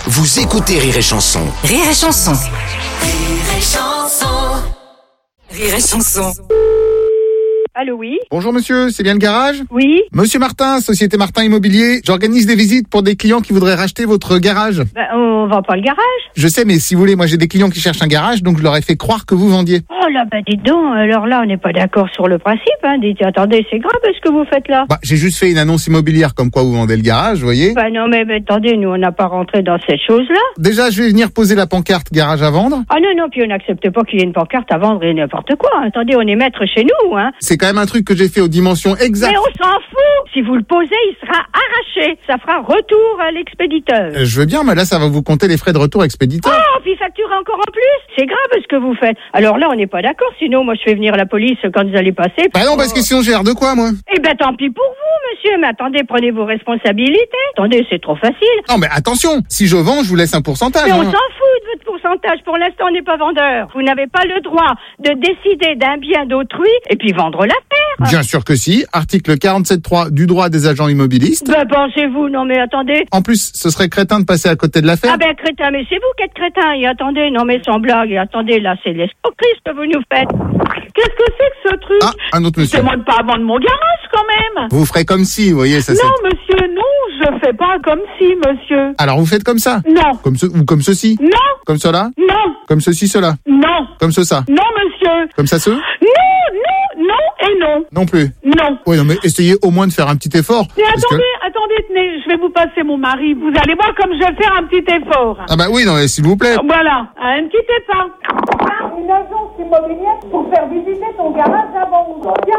Vous écoutez Rire et Chanson. Rire et Chanson. Rire et Chanson. Rire et Chanson. Allô, oui? Bonjour monsieur, c'est bien le garage? Oui? Monsieur Martin, Société Martin Immobilier, j'organise des visites pour des clients qui voudraient racheter votre garage. On vend pas le garage. Je sais, mais si vous voulez, moi j'ai des clients qui cherchent un garage, donc je leur ai fait croire que vous vendiez. Oh là, dites donc, alors là, on n'est pas d'accord sur le principe, hein. Dites, attendez, c'est grave ce que vous faites là. J'ai juste fait une annonce immobilière comme quoi vous vendez le garage, vous voyez. Non, mais attendez, nous, on n'a pas rentré dans ces choses-là. Déjà, je vais venir poser la pancarte garage à vendre. Ah non, puis on n'accepte pas qu'il y ait une pancarte à vendre et n'importe quoi. Attendez, on est maître chez nous, hein. C'est quand même un truc que j'ai fait aux dimensions exactes. Mais on s'en fout. Si vous le posez, il sera arraché. Ça fera retour à l'expéditeur. Je veux bien, mais là, ça va vous compter les frais de retour expéditeur. Oh, puis facturer encore en plus. C'est grave ce que vous faites. Alors là, on n'est pas d'accord. Sinon, moi, je fais venir la police quand vous allez passer. Non, parce que sinon, j'ai l'air de quoi, moi? Tant pis pour vous, monsieur. Mais attendez, prenez vos responsabilités. Attendez, c'est trop facile. Non, mais attention, si je vends, je vous laisse un pourcentage. Mais on s'en fout de votre pourcentage. Pour l'instant, on n'est pas vendeur. Vous n'avez pas le droit de décider d'un bien d'autrui et puis vendre l'affaire. Bien sûr que si. Article 47.3 du droit des agents immobilistes. Pensez-vous, non mais attendez. En plus, ce serait crétin de passer à côté de l'affaire. Crétin, mais c'est vous qui êtes crétin. Et attendez, non mais sans blague. Et attendez, là, c'est l'escroquerie ce que vous nous faites. Qu'est-ce que c'est que ce truc? Un autre monsieur. Demande pas à vendre mon garage quand même. Vous ferez comme si, vous voyez, ça c'est... Non, monsieur, non, je fais pas comme si, monsieur. Alors vous faites comme ça? Non. Ou comme ceci? Non. Comme cela? Non. Comme ceci, cela? Non. Comme ça? Non, monsieur. Comme ça, Non et non. Non plus? Non. Oui, non, mais essayez au moins de faire un petit effort. Mais attendez, tenez, je vais vous passer mon mari. Vous allez voir comme je vais faire un petit effort. Oui, non, mais s'il vous plaît. Voilà, ne quittez pas. Une agence immobilière pour faire visiter ton garage avant.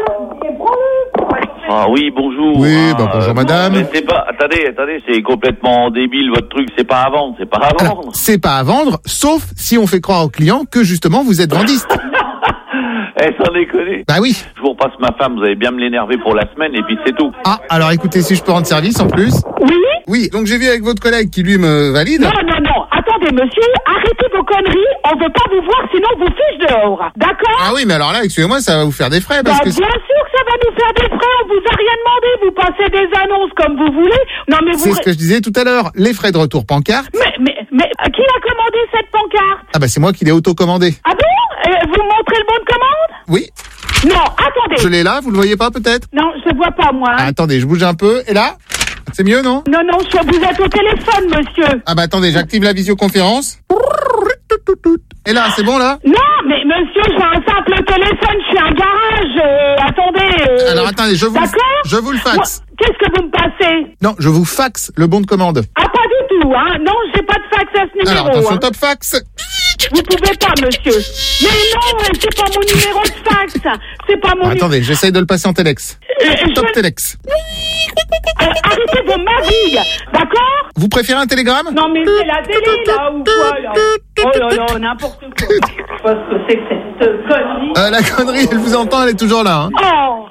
Ah oui, bonjour. Oui, bonjour madame. Mais c'est pas, attendez, c'est complètement débile votre truc, c'est pas à vendre, c'est pas à vendre. Alors, c'est pas à vendre, sauf si on fait croire aux clients que justement vous êtes vendiste. Sans déconner. Oui. Je vous repasse ma femme, vous allez bien me l'énerver pour la semaine et puis c'est tout. Alors écoutez, si je peux rendre service en plus. Oui. Oui, donc j'ai vu avec votre collègue qui lui me valide. Non, attendez monsieur, arrêtez vos conneries, on veut pas vous voir sinon on vous fiche dehors, d'accord? Ah oui, mais alors là, excusez-moi, ça va vous faire des frais parce que... Bien sûr que ça va nous faire des frais, on vous a rien demandé, vous passez des annonces comme vous voulez. Non mais vous... C'est ce que je disais tout à l'heure, les frais de retour pancarte. Mais qui a commandé cette pancarte? C'est moi qui l'ai autocommandé. Ah bon? Vous montrez le bon de commande? Oui. Non, attendez. Je l'ai là, vous le voyez pas peut-être? Non, je le vois pas moi. Attendez, je bouge un peu, et là? C'est mieux, non? Non, vous êtes au téléphone, monsieur. Attendez, j'active la visioconférence. Et là, c'est bon, là? Non, mais monsieur, j'ai un simple téléphone, je suis un garage, attendez... Alors, attendez, je vous le faxe. Qu'est-ce que vous me passez? Non, je vous faxe le bon de commande. Pas du tout, hein. Non, j'ai pas de fax à ce numéro. Alors, attention, top fax. Vous pouvez pas, monsieur. Mais non, c'est pas mon numéro de fax. C'est pas mon... Attendez, j'essaye de le passer en téléx. Top téléx. Arrêtez vos mabilles, d'accord? Vous préférez un télégramme? Non, mais c'est la télé, là, ou quoi, là? Oh là là, n'importe quoi. Je sais pas ce que c'est que cette connerie. La connerie, elle vous entend, elle est toujours là, hein. Oh!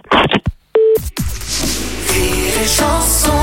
Rire et Chanson.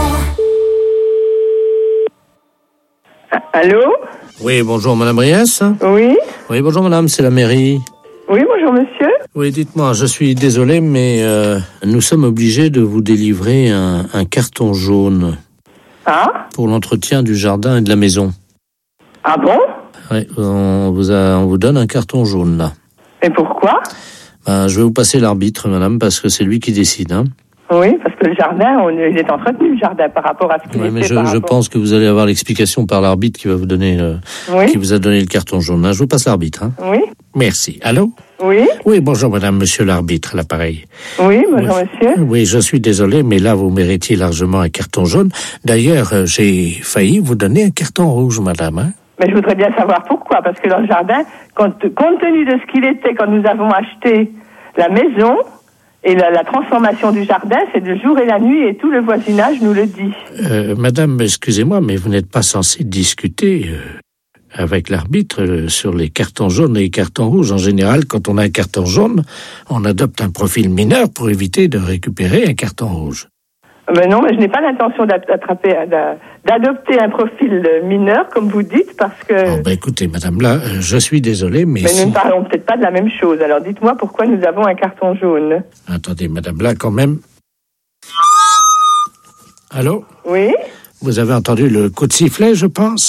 Allô? Oui, bonjour Madame Briès. Oui? Oui, bonjour Madame, c'est la mairie. Oui, bonjour monsieur. Oui, dites-moi, je suis désolé, mais nous sommes obligés de vous délivrer un carton jaune. Ah? Pour l'entretien du jardin et de la maison. Ah bon? Oui, on vous donne un carton jaune, là. Et pourquoi? Je vais vous passer l'arbitre, madame, parce que c'est lui qui décide, hein. Oui, parce que le jardin, il est entretenu, le jardin, par rapport à ce qu'il Oui, mais était je pense que vous allez avoir l'explication par l'arbitre qui va vous donner qui vous a donné le carton jaune. Je vous passe l'arbitre, hein. Oui. Merci. Allô? Oui. Oui, bonjour madame, monsieur l'arbitre, l'appareil. Oui, bonjour monsieur. Oui, je suis désolé, mais là, vous méritez largement un carton jaune. D'ailleurs, j'ai failli vous donner un carton rouge, madame, hein. Mais je voudrais bien savoir pourquoi, parce que dans le jardin, compte tenu de ce qu'il était quand nous avons acheté la maison, et la transformation du jardin, c'est le jour et la nuit, et tout le voisinage nous le dit. Madame, excusez-moi, mais vous n'êtes pas censée discuter avec l'arbitre sur les cartons jaunes et les cartons rouges. En général, quand on a un carton jaune, on adopte un profil mineur pour éviter de récupérer un carton rouge. Mais non, mais je n'ai pas l'intention d'adopter un profil mineur, comme vous dites, parce que... écoutez, madame, là, je suis désolé, mais nous ne parlons peut-être pas de la même chose. Alors dites-moi pourquoi nous avons un carton jaune. Attendez, madame, là, quand même... Allô? Oui? Vous avez entendu le coup de sifflet, je pense?